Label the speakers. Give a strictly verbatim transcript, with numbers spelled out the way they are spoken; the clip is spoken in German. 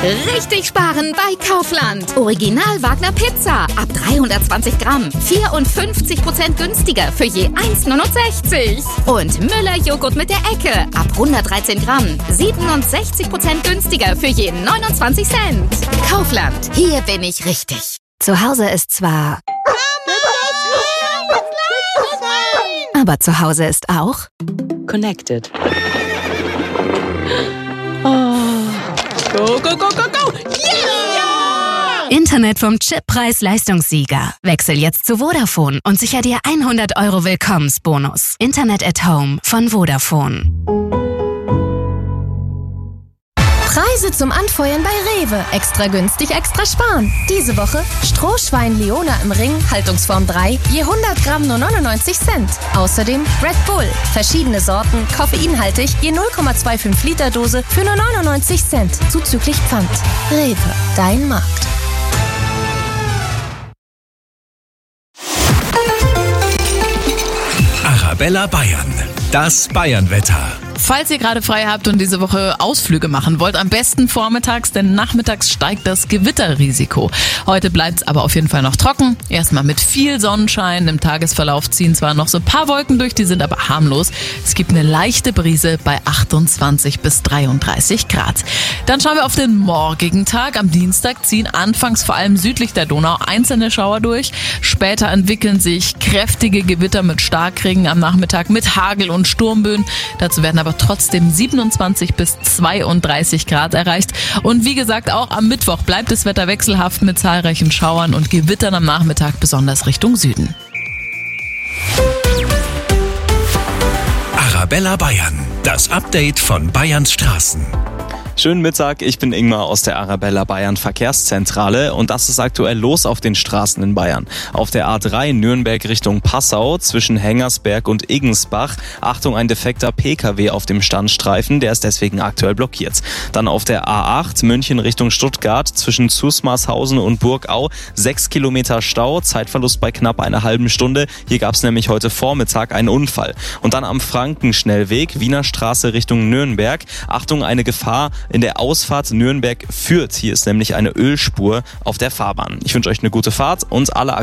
Speaker 1: Richtig sparen bei Kaufland. Original Wagner Pizza ab dreihundertzwanzig Gramm. vierundfünfzig Prozent günstiger für je eins Komma neunundsechzig. Und Müller Joghurt mit der Ecke ab hundertdreizehn Gramm. siebenundsechzig Prozent günstiger für je neunundzwanzig Cent. Kaufland, hier bin ich richtig. Zu Hause ist zwar... Aber zu Hause ist auch...
Speaker 2: Connected. Oh. Go, go, go, go, go! Yeah!
Speaker 1: Internet vom Chip Preis-Leistungssieger. Wechsel jetzt zu Vodafone und sicher dir hundert Euro Willkommensbonus. Internet at Home von Vodafone.
Speaker 3: Preise zum Anfeuern bei Rewe. Extra günstig, extra sparen. Diese Woche Strohschwein Leona im Ring, Haltungsform drei, je hundert Gramm nur neunundneunzig Cent. Außerdem Red Bull, verschiedene Sorten, koffeinhaltig, je null Komma fünfundzwanzig Liter Dose für nur neunundneunzig Cent, zuzüglich Pfand. Rewe, dein Markt.
Speaker 4: Arabella Bayern, das Bayernwetter.
Speaker 5: Falls ihr gerade frei habt und diese Woche Ausflüge machen wollt, am besten vormittags, denn nachmittags steigt das Gewitterrisiko. Heute bleibt es aber auf jeden Fall noch trocken. Erstmal mit viel Sonnenschein. Im Tagesverlauf ziehen zwar noch so ein paar Wolken durch, die sind aber harmlos. Es gibt eine leichte Brise bei achtundzwanzig bis dreiunddreißig Grad. Dann schauen wir auf den morgigen Tag. Am Dienstag ziehen anfangs vor allem südlich der Donau einzelne Schauer durch. Später entwickeln sich kräftige Gewitter mit Starkregen am Nachmittag mit Hagel und Sturmböen. Dazu werden aber trotzdem siebenundzwanzig bis zweiunddreißig Grad erreicht. Und wie gesagt, auch am Mittwoch bleibt das Wetter wechselhaft mit zahlreichen Schauern und Gewittern am Nachmittag, besonders Richtung Süden.
Speaker 4: Arabella Bayern, das Update von Bayerns Straßen.
Speaker 6: Schönen Mittag, ich bin Ingmar aus der Arabella Bayern Verkehrszentrale und das ist aktuell los auf den Straßen in Bayern. Auf der A drei Nürnberg Richtung Passau zwischen Hengersberg und Iggensbach. Achtung, ein defekter P K W auf dem Standstreifen, der ist deswegen aktuell blockiert. Dann auf der A acht München Richtung Stuttgart zwischen Zusmarshausen und Burgau. Sechs Kilometer Stau, Zeitverlust bei knapp einer halben Stunde. Hier gab es nämlich heute Vormittag einen Unfall. Und dann am Frankenschnellweg Wiener Straße Richtung Nürnberg. Achtung, eine Gefahr in der Ausfahrt Nürnberg-Fürth. Hier ist nämlich eine Ölspur auf der Fahrbahn. Ich wünsche euch eine gute Fahrt und alle